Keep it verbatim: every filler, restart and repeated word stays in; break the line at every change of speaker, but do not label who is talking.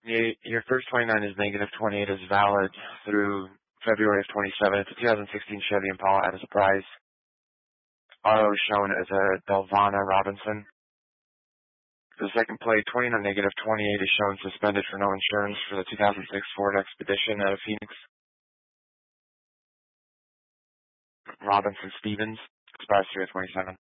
Y- Your first twenty-nine is negative twenty-eight is valid through February of twenty-seven. It's a two thousand sixteen Chevy Impala at a surprise. Auto is shown as a Delvana Robinson. The second plate, twenty-nine negative twenty-eight, is shown suspended for no insurance for the two thousand six Ford Expedition out of Phoenix. Robinson Stevens, expires three of twenty-seven.